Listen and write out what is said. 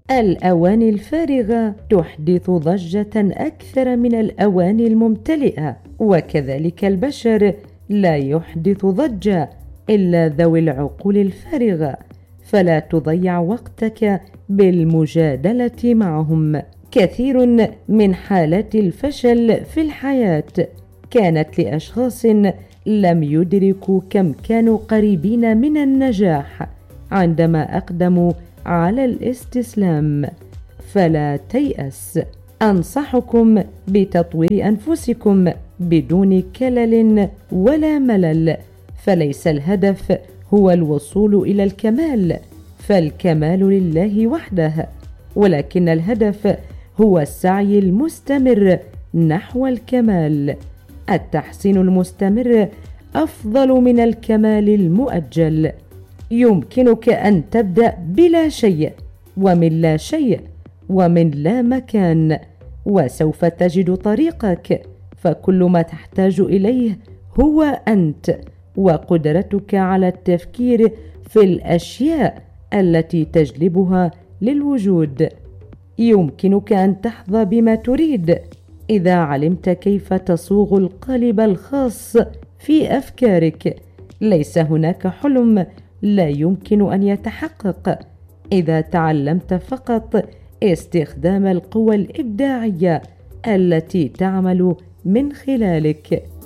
الأواني الفارغة تحدث ضجة أكثر من الأواني الممتلئة، وكذلك البشر لا يحدث ضجة إلا ذوي العقول الفارغة، فلا تضيع وقتك بالمجادلة معهم. كثير من حالات الفشل في الحياة كانت لأشخاص لم يدركوا كم كانوا قريبين من النجاح عندما أقدموا على الاستسلام. فلا تيأس، أنصحكم بتطوير أنفسكم بدون كلل ولا ملل، فليس الهدف هو الوصول إلى الكمال، فالكمال لله وحده، ولكن الهدف هو السعي المستمر نحو الكمال. التحسين المستمر أفضل من الكمال المؤجل. يمكنك أن تبدأ بلا شيء، ومن لا شيء، ومن لا مكان، وسوف تجد طريقك، فكل ما تحتاج إليه هو أنت وقدرتك على التفكير في الأشياء التي تجلبها للوجود. يمكنك أن تحظى بما تريد إذا علمت كيف تصوغ القالب الخاص في أفكارك. ليس هناك حلم لا يمكن أن يتحقق إذا تعلمت فقط استخدام القوى الإبداعية التي تعمل من خلالك.